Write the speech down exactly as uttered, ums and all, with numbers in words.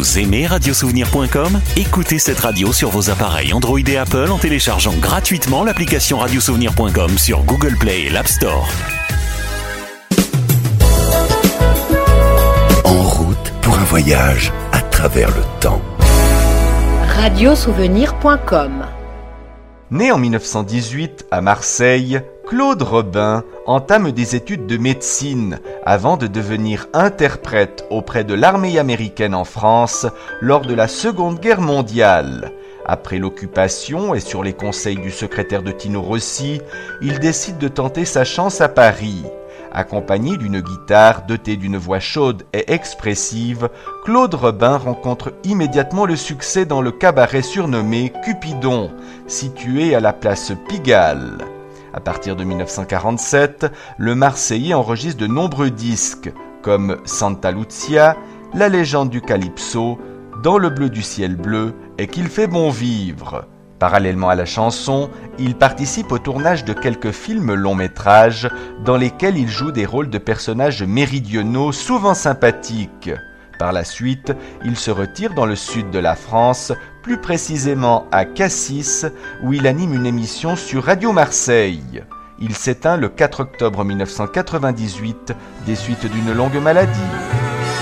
Vous aimez radiosouvenir point com ? Écoutez cette radio sur vos appareils Android et Apple en téléchargeant gratuitement l'application radiosouvenir point com sur Google Play et l'App Store. En route pour un voyage à travers le temps. radiosouvenir point com. Né en mille neuf cent dix-huit à Marseille, Claude Robin entame des études de médecine avant de devenir interprète auprès de l'armée américaine en France lors de la Seconde Guerre mondiale. Après l'occupation et sur les conseils du secrétaire de Tino Rossi, il décide de tenter sa chance à Paris. Accompagné d'une guitare dotée d'une voix chaude et expressive, Claude Robin rencontre immédiatement le succès dans le cabaret surnommé Cupidon, situé à la place Pigalle. À partir de mille neuf cent quarante-sept, le Marseillais enregistre de nombreux disques, comme Santa Lucia, La légende du Calypso, Dans le bleu du ciel bleu et Qu'il fait bon vivre. Parallèlement à la chanson, il participe au tournage de quelques films longs métrages dans lesquels il joue des rôles de personnages méridionaux souvent sympathiques. Par la suite, il se retire dans le sud de la France, plus précisément à Cassis, où il anime une émission sur Radio Marseille. Il s'éteint le quatre octobre mille neuf cent quatre-vingt-dix-huit des suites d'une longue maladie.